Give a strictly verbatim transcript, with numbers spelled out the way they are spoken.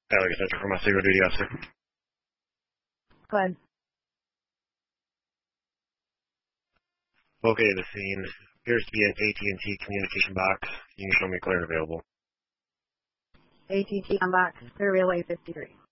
Tyler Center for my Signal Duty Officer. Go ahead. Located the scene. Appears to be an A T and T communication box. You can show me clear and available. A T T on box, clear relay fifty-three.